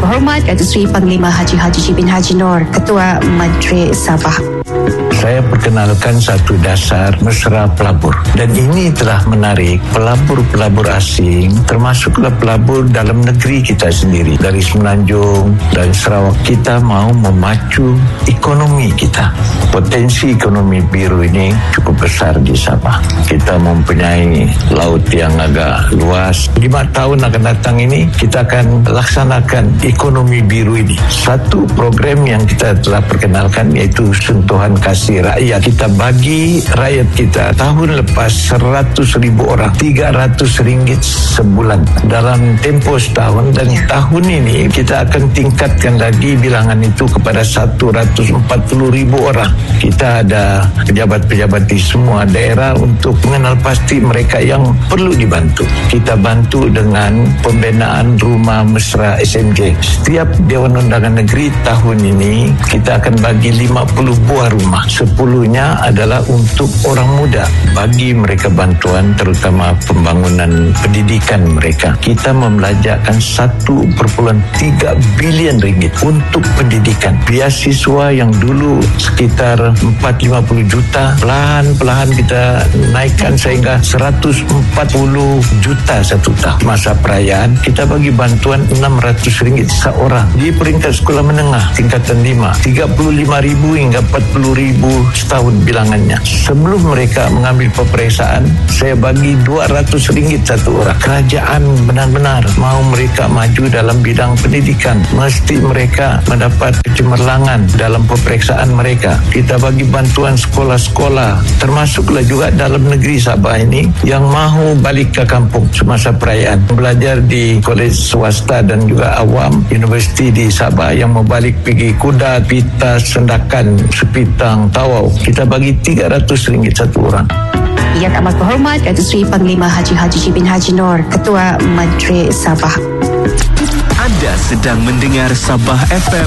Berhormat Datuk Seri Panglima Haji Jibin Haji Noor, Ketua Menteri Sabah. Saya perkenalkan satu dasar mesra pelabur, dan ini telah menarik pelabur-pelabur asing, termasuklah pelabur dalam negeri kita sendiri. Dari Semenanjung dan Sarawak, kita mau memacu ekonomi kita. Potensi ekonomi biru ini cukup besar di Sabah. Kita mempunyai laut yang agak luas. 5 tahun akan datang ini kita akan laksanakan ekonomi biru ini. Satu program yang kita telah perkenalkan yaitu sentuhan kasih rakyat. Kita bagi rakyat kita tahun lepas 100,000 orang RM300 sebulan dalam tempoh setahun, dan tahun ini kita akan tingkatkan lagi bilangan itu kepada 140,000 orang. Kita ada pejabat-pejabat di semua daerah untuk mengenal pasti mereka yang perlu dibantu. Kita bantu dengan pembinaan rumah mesra SMJ. Setiap Dewan Undangan Negeri tahun ini kita akan bagi 50 buah rumah. 10-nya adalah untuk orang muda, bagi mereka bantuan terutama pembangunan pendidikan mereka. Kita membelanjakan 1.3 bilion ringgit untuk pendidikan. Beasiswa yang dulu sekitar 450 juta, perlahan-perlahan kita naikkan sehingga 140 juta satu tahun. Masa perayaan kita bagi bantuan RM600 seorang. Di peringkat sekolah menengah tingkatan 5, 35,000 hingga 40,000 setahun bilangannya. Sebelum mereka mengambil peperiksaan, saya bagi RM200 satu orang. Kerajaan benar-benar mau mereka maju dalam bidang pendidikan. Mesti mereka mendapat kecemerlangan dalam peperiksaan mereka. Kita bagi bantuan sekolah-sekolah, termasuklah juga dalam negeri Sabah ini yang mahu balik ke kampung semasa perayaan, belajar di kolej swasta dan juga awam, universiti di Sabah yang mau balik pergi Kudat, Pitas, Sendakan, Sepitang, Tawau. Kita bagi RM300 satu orang. Yang amat berhormat Datuk Seri Panglima Haji Jibin Haji Noor, Ketua Menteri Sabah. Anda sedang mendengar Sabah FM